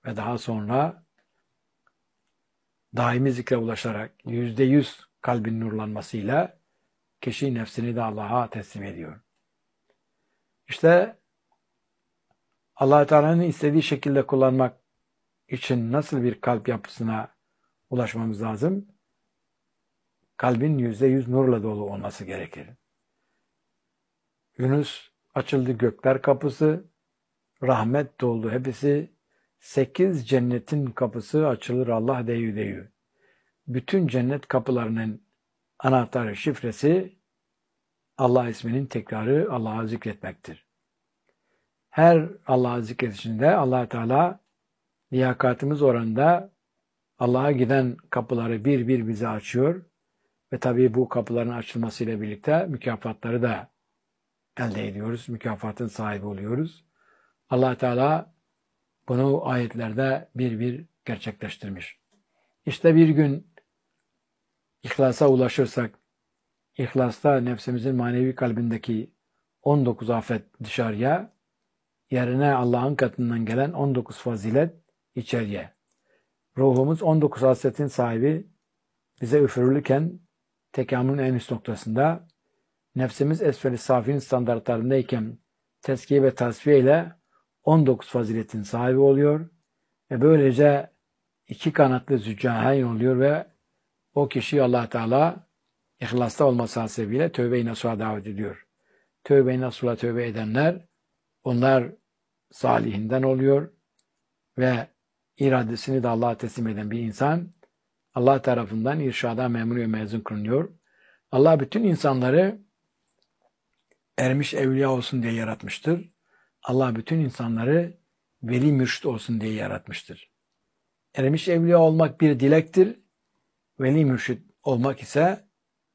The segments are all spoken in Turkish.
ve daha sonra daimi zikre ulaşarak %100 kalbin nurlanmasıyla kişi nefsini de Allah'a teslim ediyor. İşte Allah Teala'nın istediği şekilde kullanmak için nasıl bir kalp yapısına ulaşmamız lazım? Kalbin %100 nurla dolu olması gerekir. Yunus açıldı gökler kapısı, rahmet doldu hepsi, 8 cennetin kapısı açılır Allah deyü deyü. Bütün cennet kapılarının anahtarı, şifresi Allah isminin tekrarı, Allah'a zikretmektir. Her Allah'a zikredişinde Allah Teala liyakatımız oranında Allah'a giden kapıları bir bir bize açıyor ve tabii bu kapıların açılmasıyla birlikte mükafatları da elde ediyoruz. Mükafatın sahibi oluyoruz. Allah Teala bunu ayetlerde bir bir gerçekleştirmiş. İşte bir gün İhlasa ulaşırsak, İhlasta nefsimizin manevi kalbindeki 19 afet dışarıya, yerine Allah'ın katından gelen 19 fazilet içeriye. Ruhumuz 19 hasletin sahibi bize üfürülürken tekamülün en üst noktasında, nefsimiz esfel-i safinin standartlarındayken tezkiye ve tasfiye ile 19 faziletin sahibi oluyor ve böylece iki kanatlı züccahayn oluyor ve o kişi Allah Teala İhlasta olması hasebiyle tövbe-i nasuha davet ediyor. Tövbe-i nasuha tövbe edenler, onlar salihinden oluyor ve iradesini de Allah'a teslim eden bir insan Allah tarafından irşada memur ve mezun kılınıyor. Allah bütün insanları ermiş evliya olsun diye yaratmıştır. Allah bütün insanları veli mürşid olsun diye yaratmıştır. Ermiş evliya olmak bir dilektir. Veli mürşid olmak ise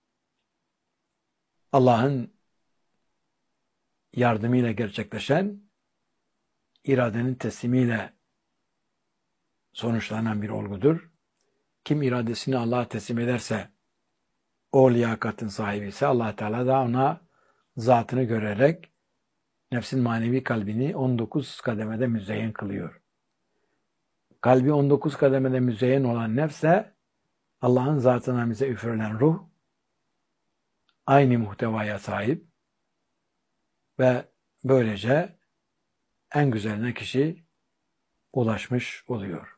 Allah'ın yardımıyla gerçekleşen, iradenin teslimiyle sonuçlanan bir olgudur. Kim iradesini Allah'a teslim ederse, o liyakatın sahibi ise Allah Teala da ona zatını görerek nefsin manevi kalbini 19 kademede müzeyyen kılıyor. Kalbi 19 kademede müzeyyen olan nefse Allah'ın zatına bize üfürülen ruh aynı muhtevaya sahip ve böylece en güzeline kişi ulaşmış oluyor.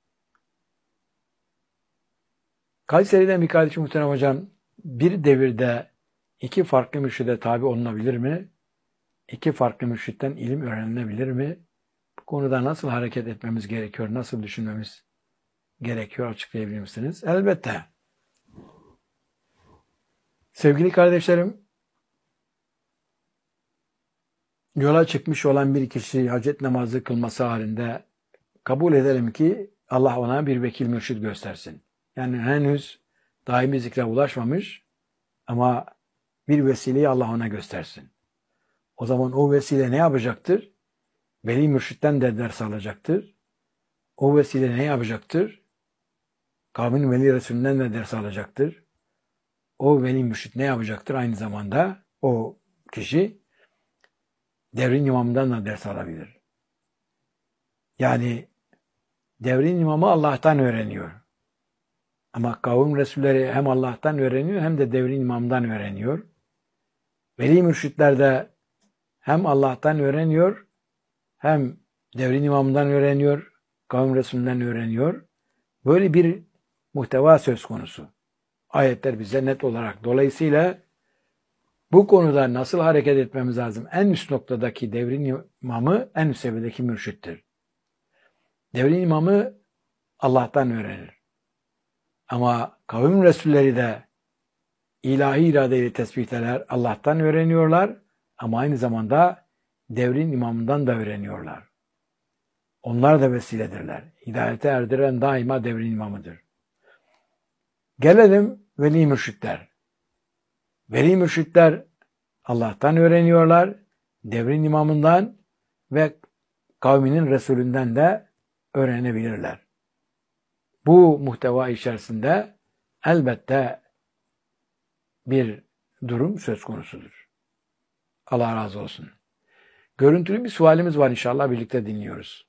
Kayseri'den bir kardeşim muhterem hocam, bir devirde iki farklı mürşide tabi olunabilir mi? İki farklı mürşitten ilim öğrenilebilir mi? Bu konuda nasıl hareket etmemiz gerekiyor, nasıl düşünmemiz gerekiyor açıklayabilir misiniz? Elbette. Sevgili kardeşlerim, yola çıkmış olan bir kişi hacet namazı kılması halinde kabul edelim ki Allah ona bir vekil mürşid göstersin. Yani henüz daimi zikre ulaşmamış ama bir vesileyi Allah ona göstersin. O zaman o vesile ne yapacaktır? Veli mürşitten de ders alacaktır. O vesile ne yapacaktır? Kavmin veli Resulünden de ders alacaktır. O veli mürşit ne yapacaktır? Aynı zamanda o kişi devrin imamından da ders alabilir. Yani devrin imamı Allah'tan öğreniyor. Ama kavim Resulleri hem Allah'tan öğreniyor hem de devrin imamdan öğreniyor. Veli mürşitler de hem Allah'tan öğreniyor hem devrin imamından öğreniyor, kavim Resulünden öğreniyor. Böyle bir muhteva söz konusu. Ayetler bize net olarak. Dolayısıyla bu konuda nasıl hareket etmemiz lazım? En üst noktadaki devrin imamı en üst seviyedeki mürşittir. Devrin imamı Allah'tan öğrenir. Ama kavim Resulleri de ilahi iradeyle tespitler Allah'tan öğreniyorlar ama aynı zamanda devrin imamından da öğreniyorlar. Onlar da vesiledirler. Hidayete erdiren daima devrin imamıdır. Gelelim veli mürşitler. Veli mürşitler Allah'tan öğreniyorlar, devrin imamından ve kavminin Resulünden de öğrenebilirler. Bu muhteva içerisinde elbette bir durum söz konusudur. Allah razı olsun. Görüntülü bir sualimiz var, inşallah birlikte dinliyoruz.